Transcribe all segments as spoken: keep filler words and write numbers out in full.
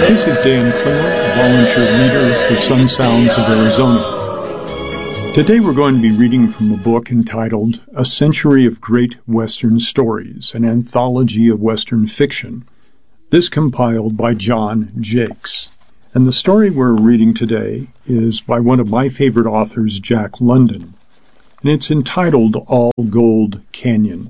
This is Dan Klinger, volunteer leader for Sun Sounds of Arizona. Today we're going to be reading from a book entitled A Century of Great Western Stories, an anthology of Western fiction. This compiled by John Jakes. And the story we're reading today is by one of my favorite authors, Jack London, and it's entitled All Gold Canyon.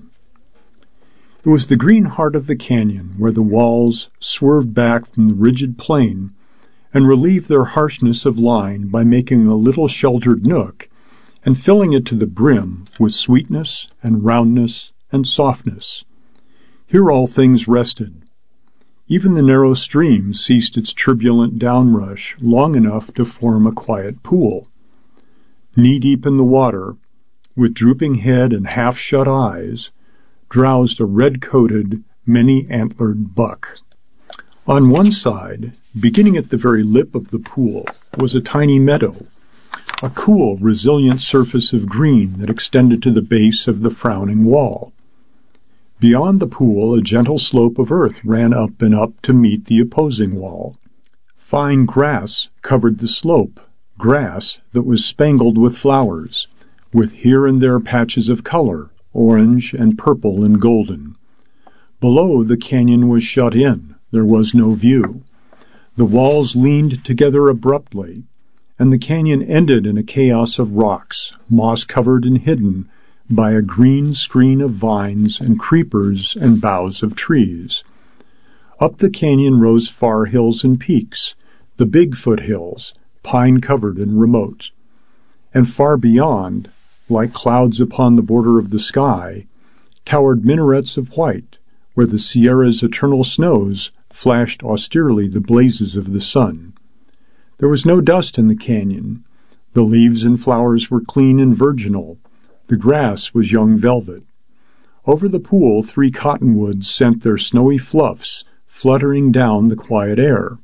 It was the green heart of the canyon where the walls swerved back from the rigid plain and relieved their harshness of line by making a little sheltered nook and filling it to the brim with sweetness and roundness and softness. Here all things rested. Even the narrow stream ceased its turbulent downrush long enough to form a quiet pool. Knee-deep in the water, with drooping head and half-shut eyes, drowsed a red-coated, many-antlered buck. On one side, beginning at the very lip of the pool, was a tiny meadow, a cool, resilient surface of green that extended to the base of the frowning wall. Beyond the pool, a gentle slope of earth ran up and up to meet the opposing wall. Fine grass covered the slope, grass that was spangled with flowers, with here and there patches of color, orange and purple and golden. Below, the canyon was shut in. There was no view. The walls leaned together abruptly, and the canyon ended in a chaos of rocks, moss-covered and hidden by a green screen of vines and creepers and boughs of trees. Up the canyon rose far hills and peaks, the big foothills, pine-covered and remote. And far beyond, like clouds upon the border of the sky, towered minarets of white, where the Sierra's eternal snows flashed austerely the blazes of the sun. There was no dust in the canyon. The leaves and flowers were clean and virginal. The grass was young velvet. Over the pool, three cottonwoods sent their snowy fluffs fluttering down the quiet air.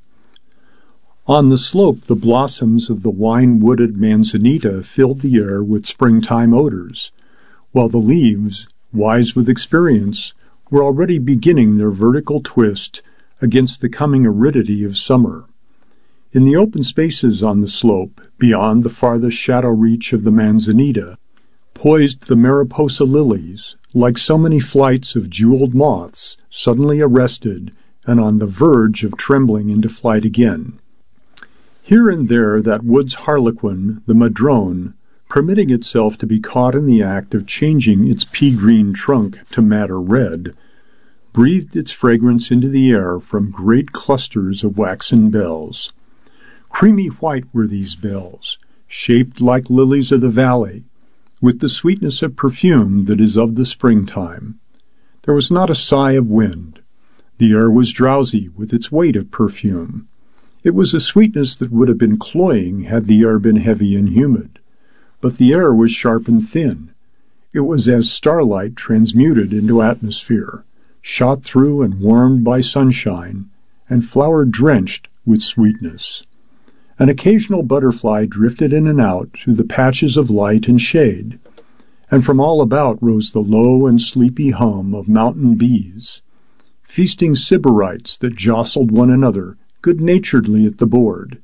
On the slope, the blossoms of the wine-wooded manzanita filled the air with springtime odors, while the leaves, wise with experience, were already beginning their vertical twist against the coming aridity of summer. In the open spaces on the slope, beyond the farthest shadow reach of the manzanita, poised the mariposa lilies, like so many flights of jeweled moths suddenly arrested and on the verge of trembling into flight again. Here and there that wood's harlequin, the madrone, permitting itself to be caught in the act of changing its pea-green trunk to madder red, breathed its fragrance into the air from great clusters of waxen bells. Creamy white were these bells, shaped like lilies of the valley, with the sweetness of perfume that is of the springtime. There was not a sigh of wind. The air was drowsy with its weight of perfume. It was a sweetness that would have been cloying had the air been heavy and humid. But the air was sharp and thin. It was as starlight transmuted into atmosphere, shot through and warmed by sunshine, and flower-drenched with sweetness. An occasional butterfly drifted in and out through the patches of light and shade, and from all about rose the low and sleepy hum of mountain bees, feasting sybarites that jostled one another good-naturedly at the board,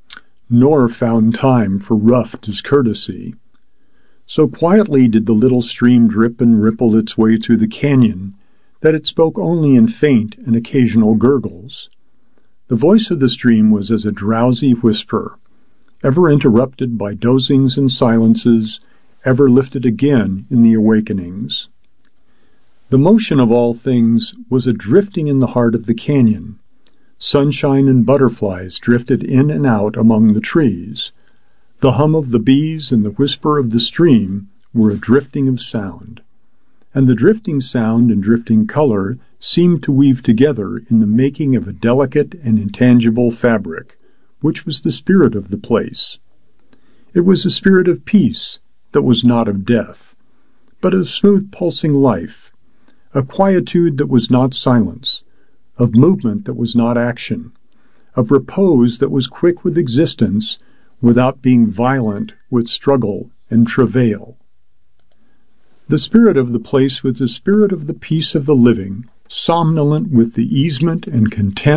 nor found time for rough discourtesy. So quietly did the little stream drip and ripple its way through the canyon that it spoke only in faint and occasional gurgles. The voice of the stream was as a drowsy whisper, ever interrupted by dozings and silences, ever lifted again in the awakenings. The motion of all things was a drifting in the heart of the canyon. Sunshine and butterflies drifted in and out among the trees. The hum of the bees and the whisper of the stream were a drifting of sound. And the drifting sound and drifting color seemed to weave together in the making of a delicate and intangible fabric, which was the spirit of the place. It was a spirit of peace that was not of death, but of smooth pulsing life, a quietude that was not silence, of movement that was not action, of repose that was quick with existence without being violent with struggle and travail. The spirit of the place was the spirit of the peace of the living, somnolent with the easement and content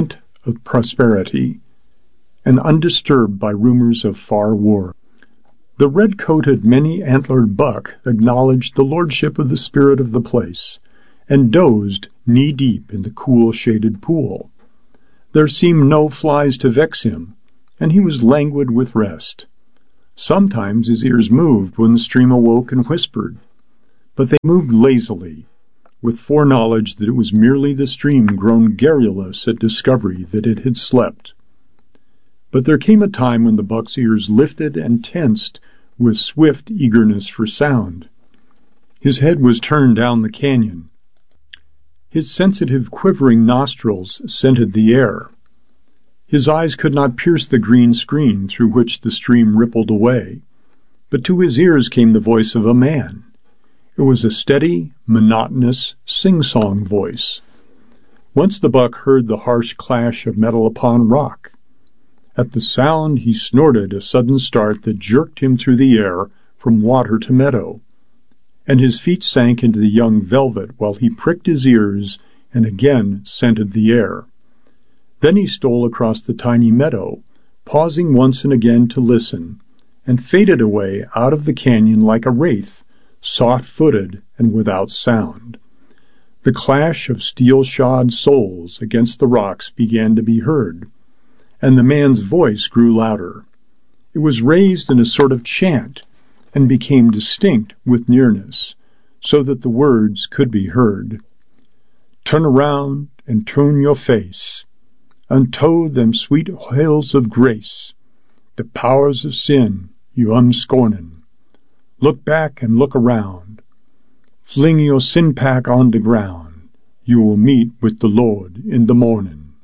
of prosperity, and undisturbed by rumors of far war. The red-coated, many-antlered buck acknowledged the lordship of the spirit of the place, and dozed knee-deep in the cool, shaded pool. There seemed no flies to vex him, and he was languid with rest. Sometimes his ears moved when the stream awoke and whispered, but they moved lazily, with foreknowledge that it was merely the stream grown garrulous at discovery that it had slept. But there came a time when the buck's ears lifted and tensed with swift eagerness for sound. His head was turned down the canyon. His sensitive, quivering nostrils scented the air. His eyes could not pierce the green screen through which the stream rippled away, but to his ears came the voice of a man. It was a steady, monotonous, sing-song voice. Once the buck heard the harsh clash of metal upon rock. At the sound he snorted a sudden start that jerked him through the air from water to meadow, and his feet sank into the young velvet while he pricked his ears and again scented the air. Then he stole across the tiny meadow, pausing once and again to listen, and faded away out of the canyon like a wraith, soft-footed and without sound. The clash of steel-shod soles against the rocks began to be heard, and the man's voice grew louder. It was raised in a sort of chant, and became distinct with nearness, so that the words could be heard. Turn around and turn your face unto them sweet hills of grace, the powers of sin you unscornin'. Look back and look around. Fling your sin pack on the ground. You will meet with the Lord in the morning.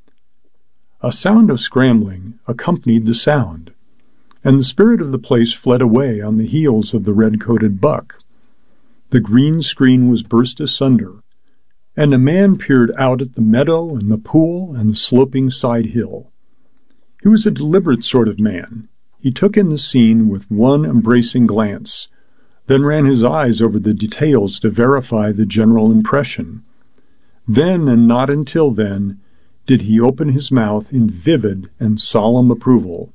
A sound of scrambling accompanied the sound, and the spirit of the place fled away on the heels of the red-coated buck. The green screen was burst asunder, and a man peered out at the meadow and the pool and the sloping side hill. He was a deliberate sort of man. He took in the scene with one embracing glance, then ran his eyes over the details to verify the general impression. Then, and not until then, did he open his mouth in vivid and solemn approval.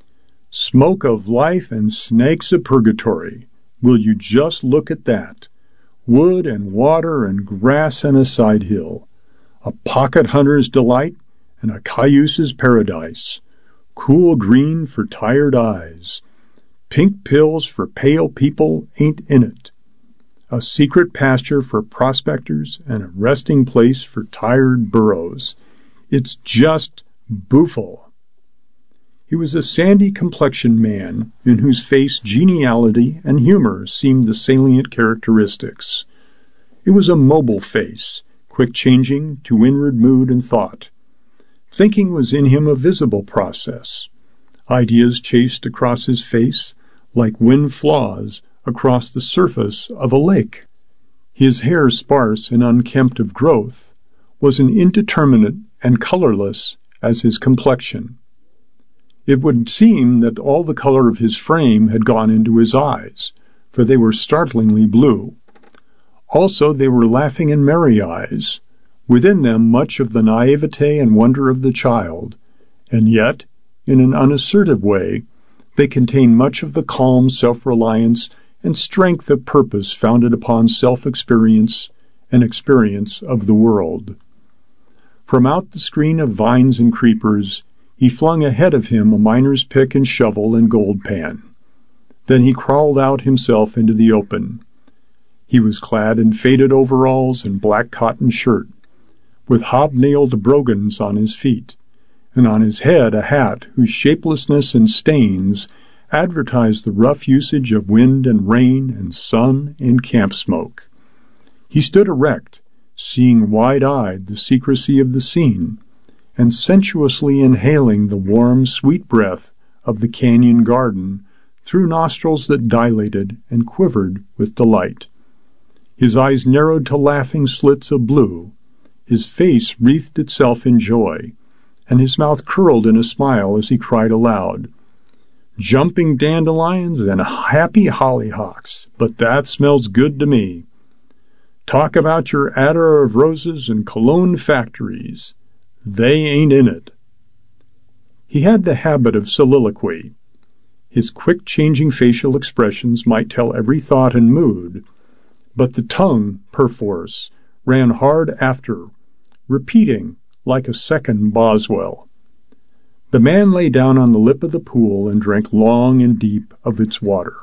Smoke of life and snakes of purgatory. Will you just look at that? Wood and water and grass and a side hill. A pocket hunter's delight and a cayuse's paradise. Cool green for tired eyes. Pink pills for pale people ain't in it. A secret pasture for prospectors and a resting place for tired burros. It's just booful. He was a sandy-complexioned man in whose face geniality and humor seemed the salient characteristics. It was a mobile face, quick-changing to inward mood and thought. Thinking was in him a visible process. Ideas chased across his face like wind flaws across the surface of a lake. His hair, sparse and unkempt of growth, was as indeterminate and colorless as his complexion. It would seem that all the color of his frame had gone into his eyes, for they were startlingly blue. Also, they were laughing and merry eyes, within them much of the naivete and wonder of the child, and yet, in an unassertive way, they contained much of the calm self-reliance and strength of purpose founded upon self-experience and experience of the world. From out the screen of vines and creepers, he flung ahead of him a miner's pick and shovel and gold pan. Then he crawled out himself into the open. He was clad in faded overalls and black cotton shirt, with hobnailed brogans on his feet, and on his head a hat whose shapelessness and stains advertised the rough usage of wind and rain and sun and camp smoke. He stood erect, seeing wide-eyed the secrecy of the scene, and sensuously inhaling the warm, sweet breath of the canyon garden through nostrils that dilated and quivered with delight. His eyes narrowed to laughing slits of blue, his face wreathed itself in joy, and his mouth curled in a smile as he cried aloud, "Jumping dandelions and happy hollyhocks, but that smells good to me. Talk about your attar of roses and cologne factories. They ain't in it. He had the habit of soliloquy. His quick-changing facial expressions might tell every thought and mood, but the tongue, perforce, ran hard after, repeating like a second Boswell. The man lay down on the lip of the pool and drank long and deep of its water.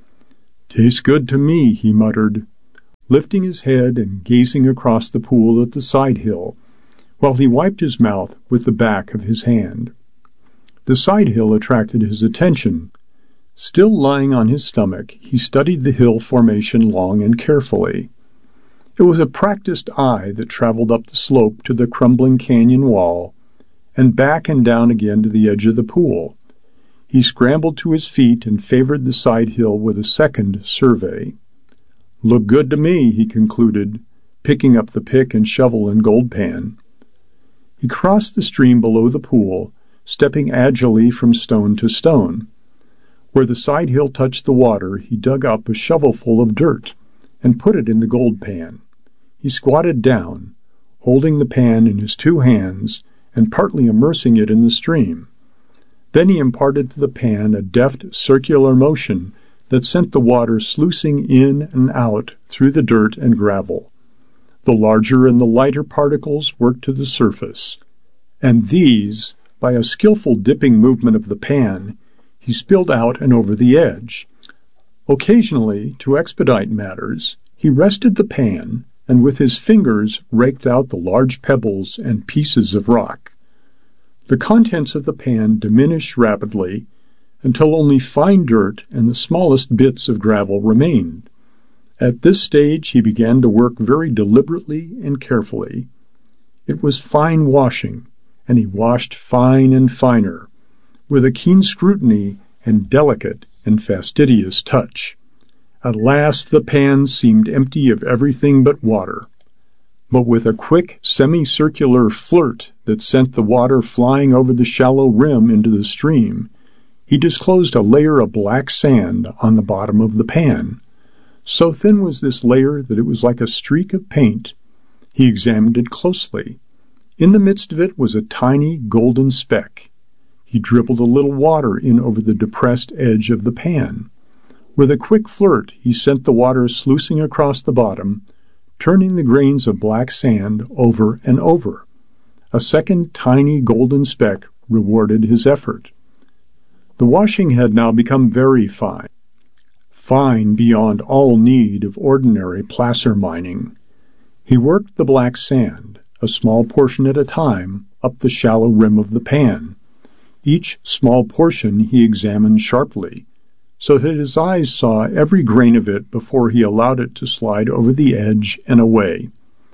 "Tastes good to me," he muttered, lifting his head and gazing across the pool at the side hill, while he wiped his mouth with the back of his hand. The side hill attracted his attention. Still lying on his stomach, he studied the hill formation long and carefully. It was a practiced eye that traveled up the slope to the crumbling canyon wall, and back and down again to the edge of the pool. He scrambled to his feet and favored the side hill with a second survey. "Look good to me," he concluded, picking up the pick and shovel and gold pan. He crossed the stream below the pool, stepping agilely from stone to stone. Where the side hill touched the water, he dug up a shovelful of dirt and put it in the gold pan. He squatted down, holding the pan in his two hands and partly immersing it in the stream. Then he imparted to the pan a deft circular motion that sent the water sluicing in and out through the dirt and gravel. The larger and the lighter particles worked to the surface, and these, by a skillful dipping movement of the pan, he spilled out and over the edge. Occasionally, to expedite matters, he rested the pan and with his fingers raked out the large pebbles and pieces of rock. The contents of the pan diminished rapidly until only fine dirt and the smallest bits of gravel remained. At this stage he began to work very deliberately and carefully. It was fine washing, and he washed fine and finer, with a keen scrutiny and delicate and fastidious touch. At last the pan seemed empty of everything but water. But with a quick semicircular flirt that sent the water flying over the shallow rim into the stream, he disclosed a layer of black sand on the bottom of the pan. So thin was this layer that it was like a streak of paint. He examined it closely. In the midst of it was a tiny golden speck. He dribbled a little water in over the depressed edge of the pan. With a quick flirt, he sent the water sluicing across the bottom, turning the grains of black sand over and over. A second tiny golden speck rewarded his effort. The washing had now become very fine, fine beyond all need of ordinary placer mining. He worked the black sand, a small portion at a time, up the shallow rim of the pan. Each small portion he examined sharply, so that his eyes saw every grain of it before he allowed it to slide over the edge and away.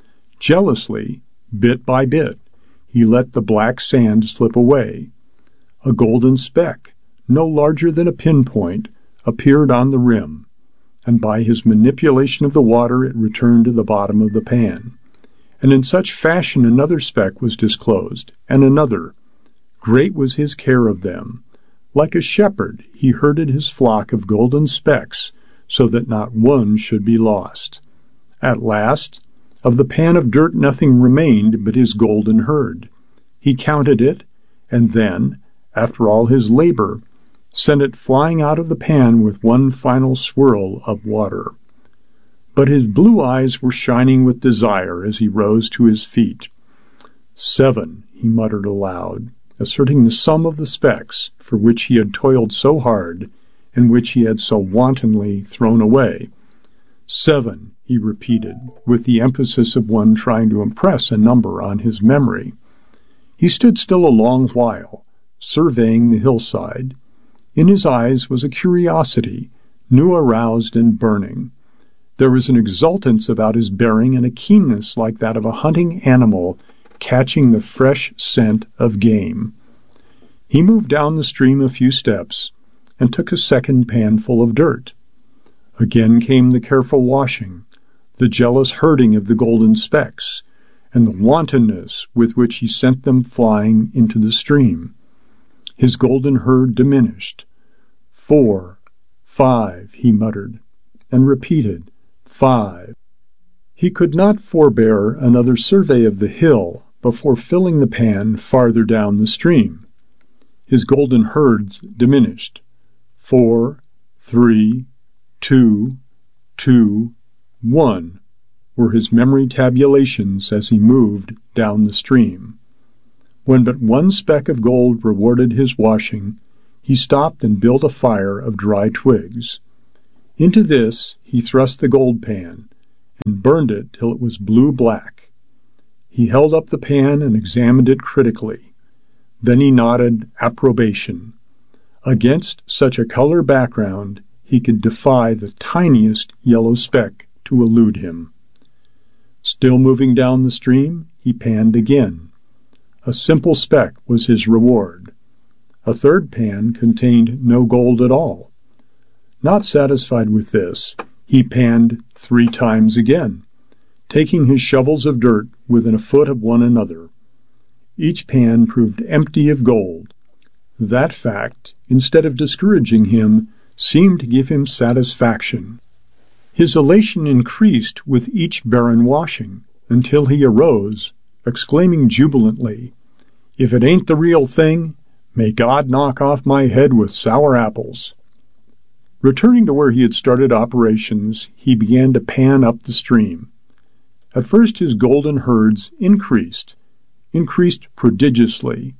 Jealously, bit by bit, he let the black sand slip away. A golden speck, no larger than a pinpoint, appeared on the rim, and by his manipulation of the water it returned to the bottom of the pan. And in such fashion another speck was disclosed, and another. Great was his care of them. Like a shepherd, he herded his flock of golden specks, so that not one should be lost. At last, of the pan of dirt nothing remained but his golden herd. He counted it, and then, after all his labor, sent it flying out of the pan with one final swirl of water. But his blue eyes were shining with desire as he rose to his feet. "Seven," he muttered aloud, asserting the sum of the specks for which he had toiled so hard and which he had so wantonly thrown away. "Seven," he repeated, with the emphasis of one trying to impress a number on his memory. He stood still a long while, surveying the hillside. In his eyes was a curiosity, new aroused and burning. There was an exultance about his bearing and a keenness like that of a hunting animal catching the fresh scent of game. He moved down the stream a few steps and took a second panful of dirt. Again came the careful washing, the jealous herding of the golden specks, and the wantonness with which he sent them flying into the stream. His golden herd diminished. "Four, five," he muttered, and repeated, "Five." He could not forbear another survey of the hill, before filling the pan farther down the stream. His golden herds diminished. Four, three, two, two, one were his memory tabulations as he moved down the stream. When but one speck of gold rewarded his washing, he stopped and built a fire of dry twigs. Into this he thrust the gold pan and burned it till it was blue-black. He held up the pan and examined it critically. Then he nodded approbation. Against such a color background, he could defy the tiniest yellow speck to elude him. Still moving down the stream, he panned again. A simple speck was his reward. A third pan contained no gold at all. Not satisfied with this, he panned three times again, taking his shovels of dirt within a foot of one another. Each pan proved empty of gold. That fact, instead of discouraging him, seemed to give him satisfaction. His elation increased with each barren washing, until he arose, exclaiming jubilantly, "If it ain't the real thing, may God knock off my head with sour apples." Returning to where he had started operations, he began to pan up the stream. At first his golden herds increased, increased prodigiously.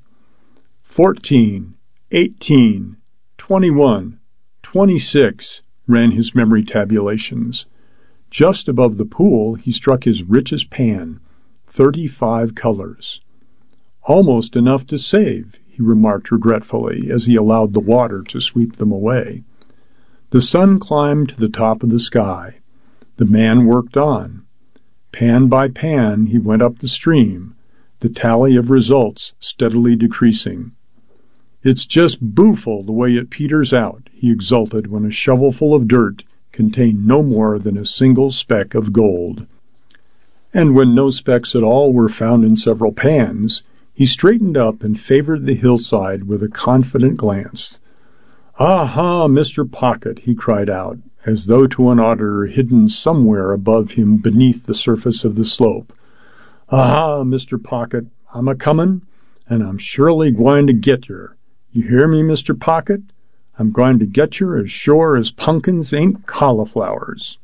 Fourteen, eighteen, twenty-one, twenty-six ran his memory tabulations. Just above the pool he struck his richest pan, thirty-five colors. "Almost enough to save," he remarked regretfully as he allowed the water to sweep them away. The sun climbed to the top of the sky. The man worked on. Pan by pan he went up the stream, the tally of results steadily decreasing. "It's just booful the way it peters out," he exulted when a shovelful of dirt contained no more than a single speck of gold. And when no specks at all were found in several pans, he straightened up and favored the hillside with a confident glance. "Aha, Mister Pocket," he cried out, as though to an auditor hidden somewhere above him beneath the surface of the slope. "Aha, Mister Pocket, I'm a-comin', and I'm surely gwine to get yer. You hear me, Mister Pocket? I'm gwine to get yer as sure as pumpkins ain't cauliflowers."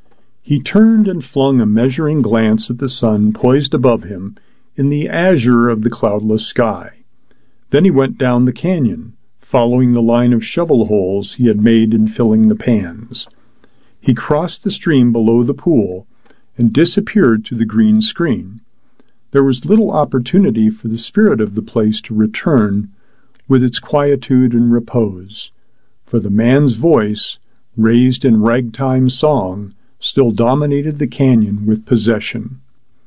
He turned and flung a measuring glance at the sun poised above him in the azure of the cloudless sky. Then he went down the canyon, following the line of shovel holes he had made in filling the pans. He crossed the stream below the pool and disappeared through the green screen. There was little opportunity for the spirit of the place to return with its quietude and repose, for the man's voice, raised in ragtime song, still dominated the canyon with possession.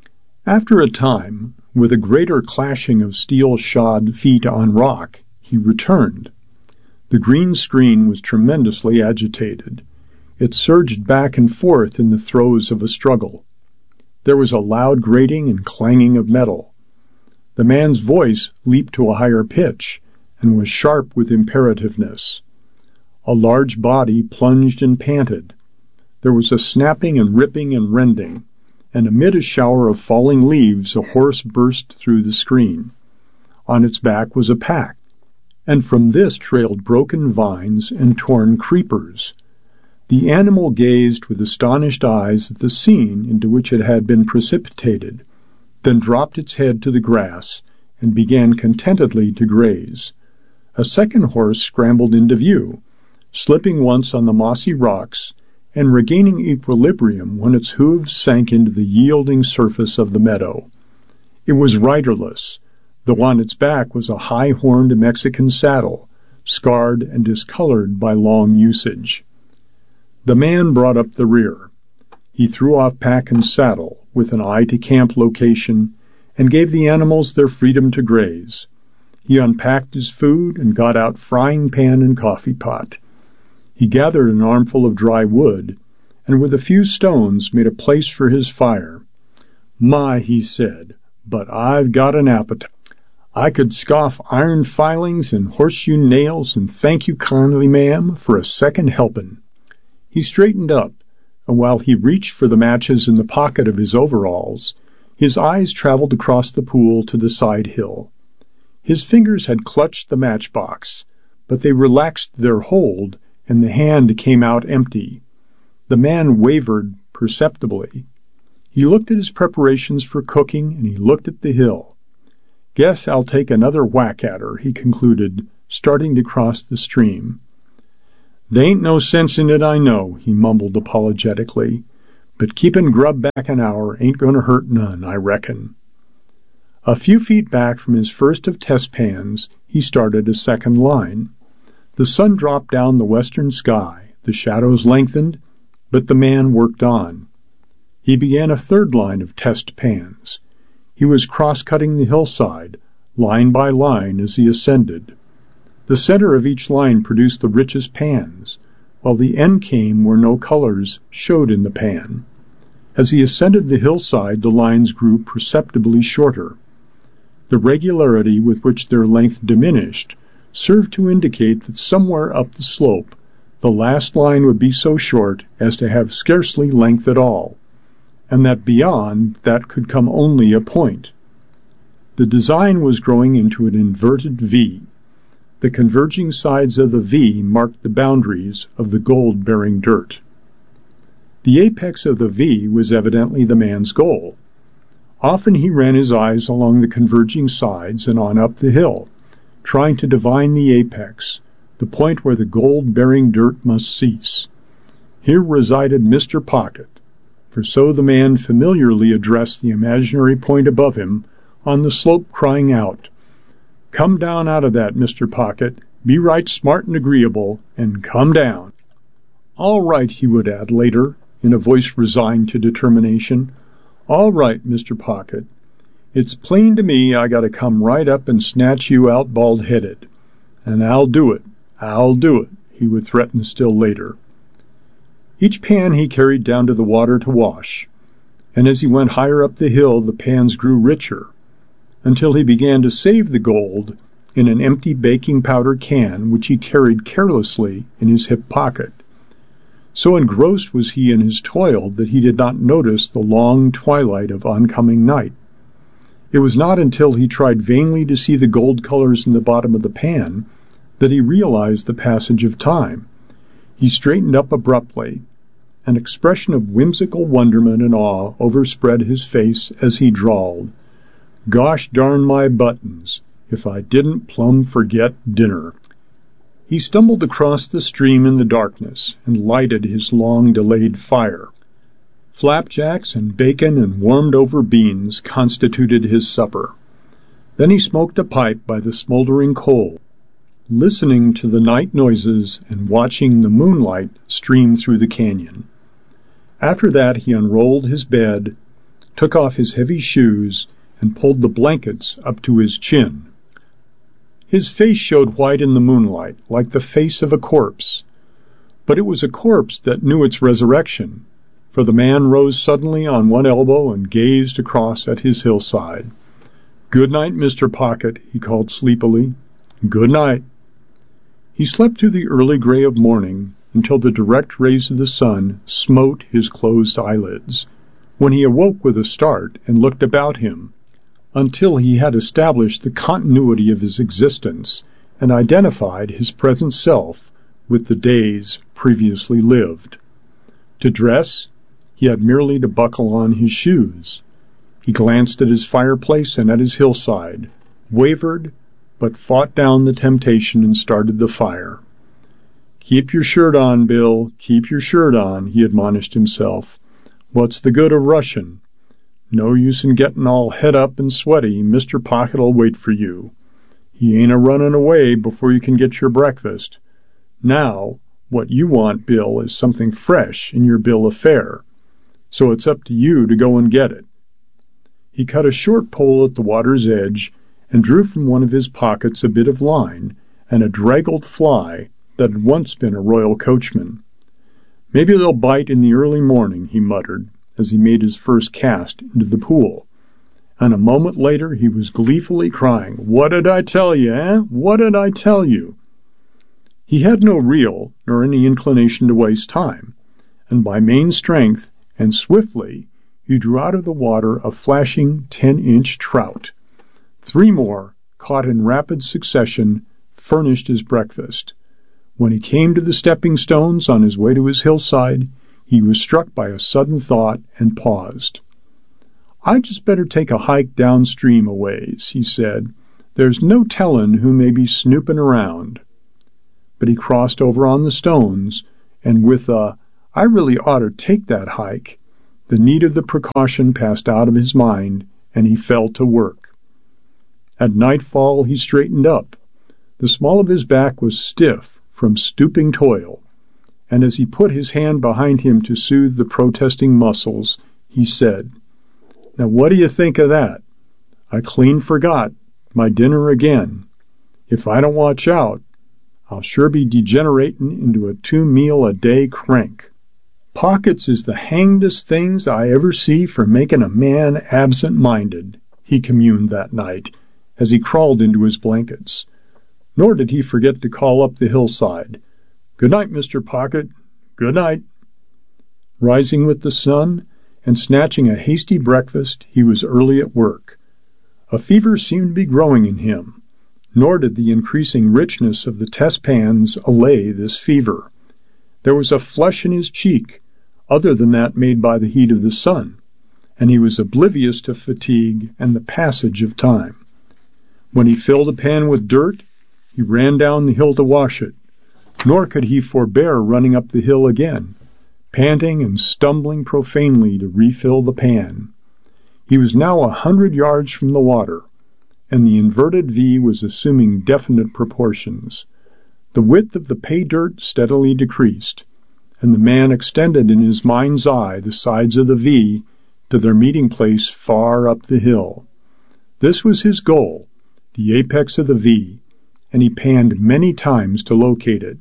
After a time, with a greater clashing of steel-shod feet on rock, he returned. The green screen was tremendously agitated. It surged back and forth in the throes of a struggle. There was a loud grating and clanging of metal. The man's voice leaped to a higher pitch and was sharp with imperativeness. A large body plunged and panted. There was a snapping and ripping and rending, and amid a shower of falling leaves a horse burst through the screen. On its back was a pack, and from this trailed broken vines and torn creepers. The animal gazed with astonished eyes at the scene into which it had been precipitated, then dropped its head to the grass and began contentedly to graze. A second horse scrambled into view, slipping once on the mossy rocks and regaining equilibrium when its hooves sank into the yielding surface of the meadow. It was riderless, though on its back was a high-horned Mexican saddle, scarred and discolored by long usage. The man brought up the rear. He threw off pack and saddle with an eye to camp location and gave the animals their freedom to graze. He unpacked his food and got out frying pan and coffee pot. He gathered an armful of dry wood and with a few stones made a place for his fire. "My," he said, "but I've got an appetite. I could scoff iron filings and horseshoe nails and thank you kindly, ma'am, for a second helping." He straightened up, and while he reached for the matches in the pocket of his overalls, His eyes traveled across the pool to the side hill. His fingers had clutched the matchbox, but they relaxed their hold, and the hand came out empty. The man wavered perceptibly. He looked at his preparations for cooking, and he looked at the hill. "Guess I'll take another whack at her," he concluded, starting to cross the stream. "They ain't no sense in it, I know," he mumbled apologetically, "but keepin' grub back an hour ain't going to hurt none, I reckon." A few feet back from his first of test pans, he started a second line. The sun dropped down the western sky, the shadows lengthened, but the man worked on. He began a third line of test pans. He was cross-cutting the hillside, line by line, as he ascended. The center of each line produced the richest pans, while the end came where no colors showed in the pan. As he ascended the hillside, the lines grew perceptibly shorter. The regularity with which their length diminished served to indicate that somewhere up the slope the last line would be so short as to have scarcely length at all, and that beyond that could come only a point. The design was growing into an inverted V. The converging sides of the V marked the boundaries of the gold-bearing dirt. The apex of the V was evidently the man's goal. Often he ran his eyes along the converging sides and on up the hill, trying to divine the apex, the point where the gold-bearing dirt must cease. Here resided Mister Pocket, for so the man familiarly addressed the imaginary point above him on the slope, crying out, "Come down out of that, Mister Pocket. Be right smart and agreeable, and come down." "All right," he would add later, in a voice resigned to determination. "All right, Mister Pocket. It's plain to me I got to come right up and snatch you out bald-headed. And I'll do it. I'll do it," he would threaten still later. Each pan he carried down to the water to wash, and as he went higher up the hill the pans grew richer, until he began to save the gold in an empty baking powder can which he carried carelessly in his hip pocket. So engrossed was he in his toil that he did not notice the long twilight of oncoming night. It was not until he tried vainly to see the gold colors in the bottom of the pan that he realized the passage of time. He straightened up abruptly. An expression of whimsical wonderment and awe overspread his face as he drawled, "Gosh darn my buttons, if I didn't plumb forget dinner." He stumbled across the stream in the darkness and lighted his long-delayed fire. Flapjacks and bacon and warmed-over beans constituted his supper. Then he smoked a pipe by the smoldering coal, listening to the night noises and watching the moonlight stream through the canyon. After that he unrolled his bed, took off his heavy shoes, and pulled the blankets up to his chin. His face showed white in the moonlight, like the face of a corpse. But it was a corpse that knew its resurrection, for the man rose suddenly on one elbow and gazed across at his hillside. "Good night, Mister Pocket," he called sleepily. "Good night." He slept through the early gray of morning until the direct rays of the sun smote his closed eyelids, when he awoke with a start and looked about him, until he had established the continuity of his existence and identified his present self with the days previously lived. To dress, he had merely to buckle on his shoes. He glanced at his fireplace and at his hillside, wavered, but fought down the temptation and started the fire. "Keep your shirt on, Bill, keep your shirt on," he admonished himself. "What's the good of rushin'? No use in gettin' all het up and sweaty. Mister Pocket'll wait for you. He ain't a-runnin' away before you can get your breakfast. Now, what you want, Bill, is something fresh in your bill of fare, so it's up to you to go and get it." He cut a short pole at the water's edge and drew from one of his pockets a bit of line and a draggled fly that had once been a royal coachman. "Maybe they'll bite in the early morning," he muttered, as he made his first cast into the pool. And a moment later he was gleefully crying, "What did I tell you, eh? What did I tell you?" He had no reel nor any inclination to waste time, and by main strength, and swiftly, he drew out of the water a flashing ten-inch trout. Three more, caught in rapid succession, furnished his breakfast. When he came to the stepping stones on his way to his hillside, he was struck by a sudden thought and paused. "I'd just better take a hike downstream a ways," he said. "There's no tellin' who may be snoopin' around." But he crossed over on the stones, and with a, "I really ought to take that hike," the need of the precaution passed out of his mind, and he fell to work. At nightfall he straightened up. The small of his back was stiff from stooping toil, and as he put his hand behind him to soothe the protesting muscles, he said, "Now what do you think of that? I clean forgot my dinner again. If I don't watch out, I'll sure be degeneratin' into a two-meal-a-day crank. Pockets is the hangdest things I ever see for making a man absent-minded," he communed that night, as he crawled into his blankets. Nor did he forget to call up the hillside, "Good night, Mister Pocket. Good night." Rising with the sun and snatching a hasty breakfast, he was early at work. A fever seemed to be growing in him, nor did the increasing richness of the test pans allay this fever. There was a flush in his cheek, other than that made by the heat of the sun, and he was oblivious to fatigue and the passage of time. When he filled a pan with dirt, he ran down the hill to wash it, nor could he forbear running up the hill again, panting and stumbling profanely to refill the pan. He was now a hundred yards from the water, and the inverted V was assuming definite proportions. The width of the pay dirt steadily decreased, and the man extended in his mind's eye the sides of the V to their meeting place far up the hill. This was his goal, the apex of the V, and he panned many times to locate it.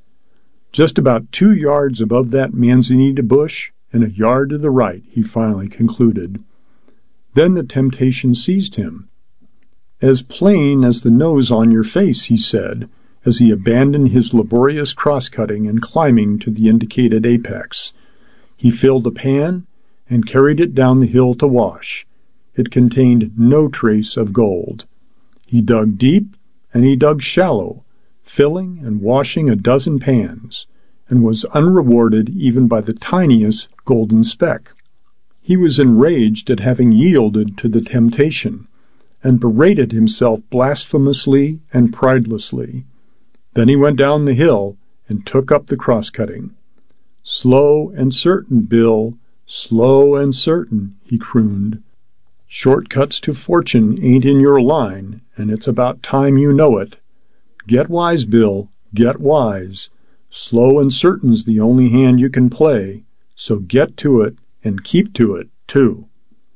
Just about two yards above that manzanita bush and a yard to the right, he finally concluded. Then the temptation seized him. "As plain as the nose on your face," he said, as he abandoned his laborious cross-cutting and climbing to the indicated apex. He filled a pan and carried it down the hill to wash. It contained no trace of gold. He dug deep and he dug shallow, filling and washing a dozen pans, and was unrewarded even by the tiniest golden speck. He was enraged at having yielded to the temptation, and berated himself blasphemously and pridelessly. Then he went down the hill and took up the cross-cutting. "Slow and certain, Bill, slow and certain," he crooned. "Shortcuts to fortune ain't in your line, and it's about time you know it. Get wise, Bill, get wise. Slow and certain's the only hand you can play, so get to it and keep to it, too."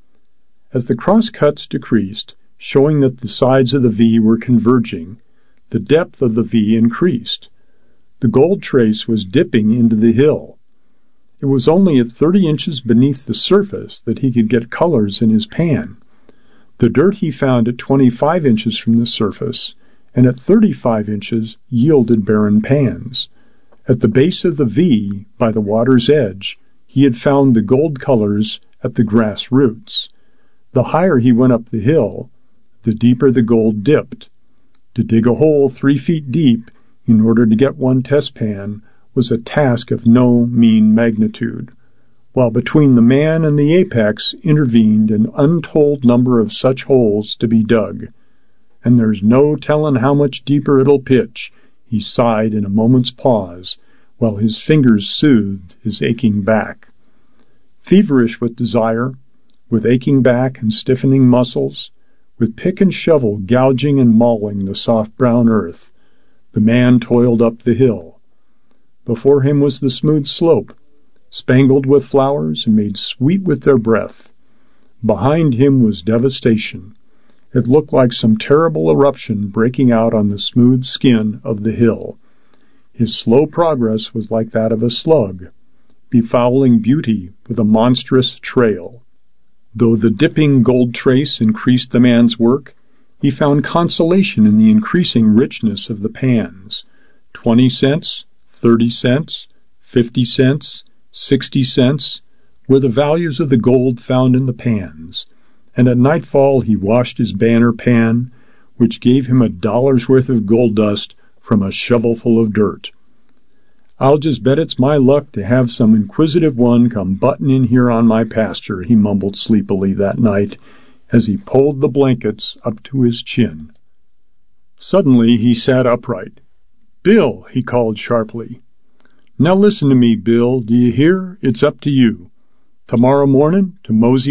As the cross-cuts decreased, showing that the sides of the V were converging, the depth of the V increased. The gold trace was dipping into the hill. It was only at thirty inches beneath the surface that he could get colors in his pan. The dirt he found at twenty-five inches from the surface, and at thirty-five inches yielded barren pans. At the base of the V, by the water's edge, he had found the gold colors at the grass roots. The higher he went up the hill, the deeper the gold dipped. To dig a hole three feet deep in order to get one test pan was a task of no mean magnitude, while between the man and the apex intervened an untold number of such holes to be dug. "And there's no tellin' how much deeper it'll pitch," he sighed in a moment's pause, while his fingers soothed his aching back. Feverish with desire, with aching back and stiffening muscles, with pick and shovel gouging and mauling the soft brown earth, the man toiled up the hill. Before him was the smooth slope, spangled with flowers and made sweet with their breath. Behind him was devastation. It looked like some terrible eruption breaking out on the smooth skin of the hill. His slow progress was like that of a slug, befouling beauty with a monstrous trail. Though the dipping gold trace increased the man's work, he found consolation in the increasing richness of the pans. Twenty cents, thirty cents, fifty cents, sixty cents, were the values of the gold found in the pans, and at nightfall he washed his banner pan, which gave him a dollar's worth of gold dust from a shovelful of dirt. "I'll just bet it's my luck to have some inquisitive one come buttin' in here on my pasture," he mumbled sleepily that night as he pulled the blankets up to his chin. Suddenly he sat upright. "Bill," he called sharply. "Now listen to me, Bill, do you hear? It's up to you. Tomorrow morning to mosey